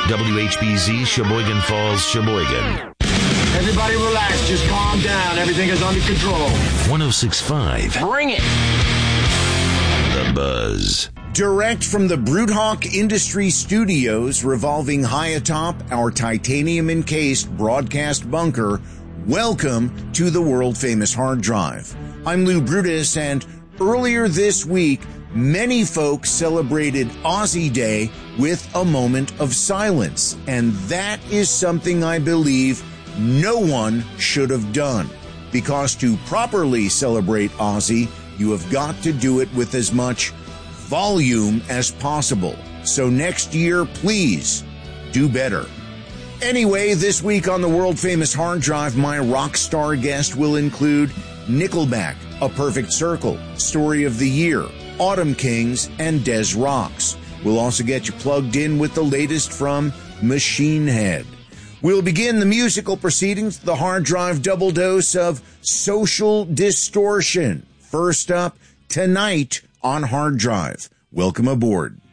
WHBZ, Sheboygan Falls, Sheboygan. Everybody relax, just calm down. Everything is under control. 106.5. Bring it. The Buzz. Direct from the Broodhawk Industry Studios, revolving high atop our titanium-encased broadcast bunker, welcome to the world-famous hard drive. I'm Lou Brutus, and earlier this week, many folks celebrated Aussie Day with a moment of silence, and that is something I believe no one should have done, because to properly celebrate Aussie, you have got to do it with as much volume as possible. So next year, please do better. Anyway, this week on the world-famous hard drive, my rock star guest will include Nickelback, A Perfect Circle, Story of the Year, Autumn Kings, and Des Rocks. We'll also get you plugged in with the latest from Machine Head. We'll begin the musical proceedings, the hard drive double dose of Social Distortion. First up, tonight on Hard Drive. Welcome aboard.